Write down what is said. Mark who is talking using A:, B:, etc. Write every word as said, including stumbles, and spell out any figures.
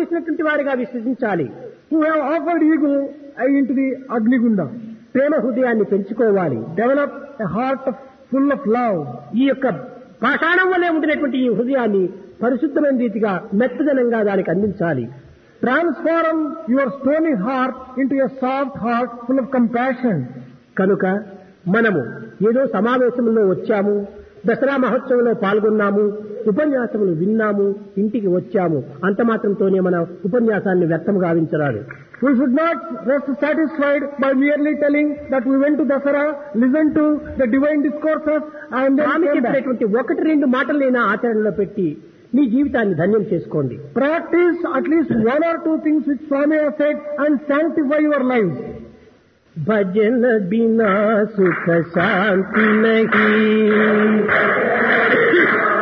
A: చేసినటువంటి వారిగా విశ్వసించాలి.
B: who have offered ego into the Agnigunda.
A: ప్రేమ హృదయాన్ని పెంచుకోవాలి.
B: Develop a heart of, full of love.
A: ఈ యొక్క పాషాణం వల్లే ఉండినటువంటి ఈ హృదయాన్ని పరిశుద్ధమైన రీతిగా మెత్తదనంగా దానికి అందించాలి.
B: Transform your stony heart into a soft heart full of compassion.
A: కనుక మనము ఏదో సమావేశంలో వచ్చాము, దసరా మహోత్సవంలో పాల్గొన్నాము, ఉపన్యాసములు విన్నాము, ఇంటికి వచ్చాము, అంత మాత్రంతోనే మన ఉపన్యాసాన్ని వ్యర్థం గావించరాదు.
B: We should not rest satisfied by merely telling that we went to Dasara, listened to the divine discourses and then
A: ఆమె
B: came back.
A: చెప్పినటువంటి ఒకటి రెండు మాటలైనా ఆచరణలో పెట్టి మీ జీవితాన్ని ధన్యం చేసుకోండి.
B: Practice at least one or two things which Swami has said and sanctify your lives.
A: भजन बिना सुख शांति नहीं.